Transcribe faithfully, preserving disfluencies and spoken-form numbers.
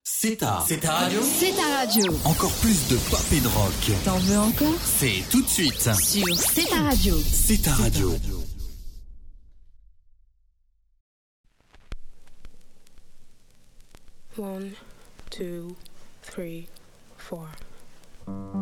C'est ta. C'est ta radio. C'est ta radio. Encore plus de pop et de rock. T'en veux encore? C'est tout de suite. Sur C'est ta radio. C'est ta radio. One, two, three, four.